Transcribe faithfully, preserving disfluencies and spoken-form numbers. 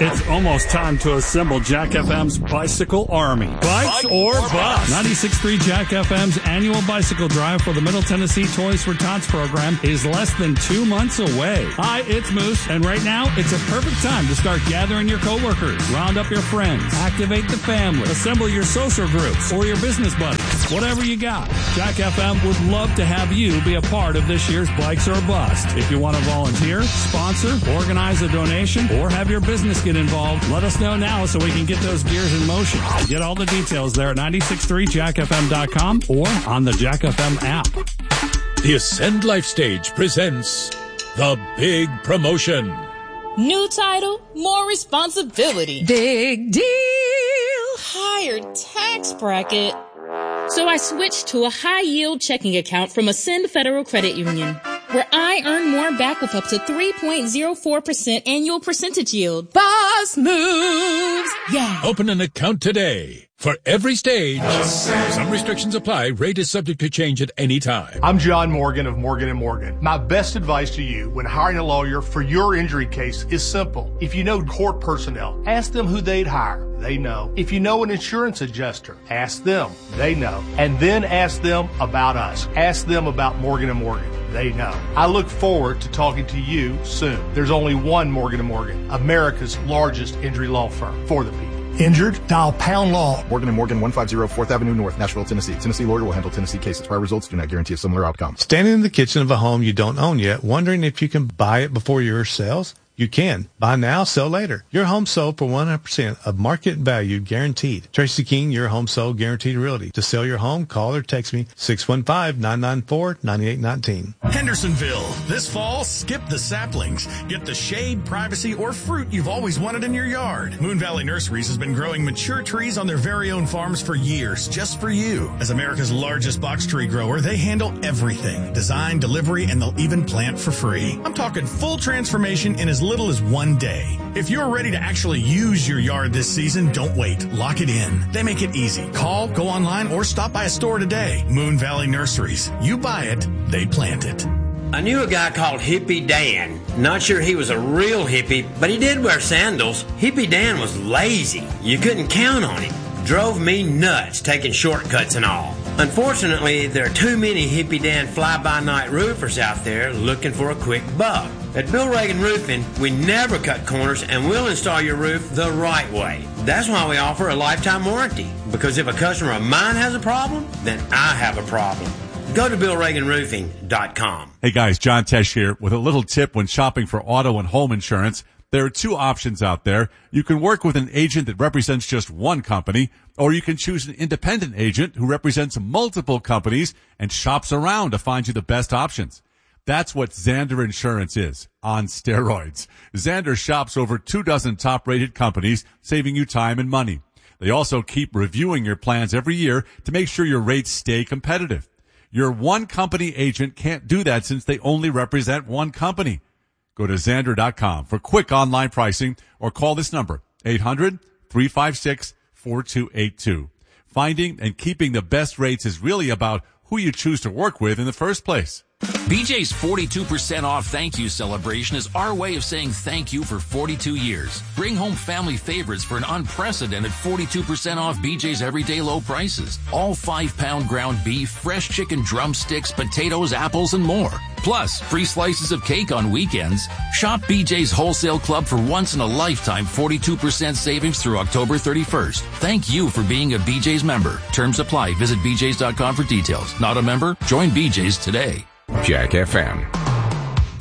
It's almost time to assemble Jack F M's Bicycle Army. Bikes or bust. ninety-six point three Jack F M's annual bicycle drive for the Middle Tennessee Toys for Tots program is less than two months away. Hi, it's Moose, and right now it's a perfect time to start gathering your coworkers, round up your friends, activate the family, assemble your social groups or your business buddies, whatever you got. Jack F M would love to have you be a part of this year's Bikes or Bust. If you want to volunteer, sponsor, organize a donation, or have your business get involved, let us know now so we can get those gears in motion. Get all the details there at ninety-six point three jack f m dot com or on the Jack F M app. The Ascend Life Stage presents The Big Promotion. New title, more responsibility. Big deal. Higher tax bracket. So I switched to a high-yield checking account from Ascend Federal Credit Union, where I earn more back with up to three point zero four percent annual percentage yield. Boss moves. Yeah. Open an account today. For every stage, some restrictions apply. Rate is subject to change at any time. I'm John Morgan of Morgan and Morgan. My best advice to you when hiring a lawyer for your injury case is simple. If you know court personnel, ask them who they'd hire. They know. If you know an insurance adjuster, ask them. They know. And then ask them about us. Ask them about Morgan and Morgan. They know. I look forward to talking to you soon. There's only one Morgan and Morgan, America's largest injury law firm for the people. Injured? Dial Pound Law. Morgan and Morgan, one fifty fourth Avenue North, Nashville, Tennessee. Tennessee lawyer will handle Tennessee cases. Prior results do not guarantee a similar outcome. Standing in the kitchen of a home you don't own yet, wondering if you can buy it before yours sells? You can. Buy now, sell later. Your home sold for one hundred percent of market value guaranteed. Tracy King, your home sold guaranteed realty. To sell your home, call or text me six one five, nine nine four, nine eight one nine. Hendersonville. This fall, skip the saplings. Get the shade, privacy, or fruit you've always wanted in your yard. Moon Valley Nurseries has been growing mature trees on their very own farms for years, just for you. As America's largest box tree grower, they handle everything. Design, delivery, and they'll even plant for free. I'm talking full transformation in as little as one day. If you're ready to actually use your yard this season, don't wait. Lock it in. They make it easy. Call, go online, or stop by a store today. Moon Valley Nurseries. You buy it, they plant it. I knew a guy called Hippie Dan. Not sure he was a real hippie, but he did wear sandals. Hippie Dan was lazy. You couldn't count on him. Drove me nuts taking shortcuts and all. Unfortunately, there are too many Hippie Dan fly-by-night roofers out there looking for a quick buck. At Bill Reagan Roofing, we never cut corners and we'll install your roof the right way. That's why we offer a lifetime warranty. Because if a customer of mine has a problem, then I have a problem. Go to bill reagan roofing dot com. Hey guys, John Tesh here with a little tip when shopping for auto and home insurance. There are two options out there. You can work with an agent that represents just one company, or you can choose an independent agent who represents multiple companies and shops around to find you the best options. That's what Zander Insurance is, on steroids. Zander shops over two dozen top-rated companies, saving you time and money. They also keep reviewing your plans every year to make sure your rates stay competitive. Your one-company agent can't do that since they only represent one company. Go to Zander dot com for quick online pricing or call this number, eight hundred, three five six, four two eight two. Finding and keeping the best rates is really about who you choose to work with in the first place. B J's forty-two percent off thank you celebration is our way of saying thank you for forty-two years. Bring home family favorites for an unprecedented forty-two percent off B J's everyday low prices. All five pound ground beef, fresh chicken drumsticks, potatoes, apples, and more. Plus, free slices of cake on weekends. Shop B J's Wholesale Club for once in a lifetime forty-two percent savings through October thirty-first. Thank you for being a B J's member. Terms apply. Visit b j's dot com for details. Not a member? Join B J's today. Jack F M.